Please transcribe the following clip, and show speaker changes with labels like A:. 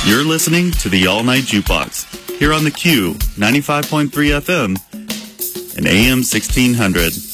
A: You're listening to the All Night Jukebox here on the Q 95.3 FM and AM 1600.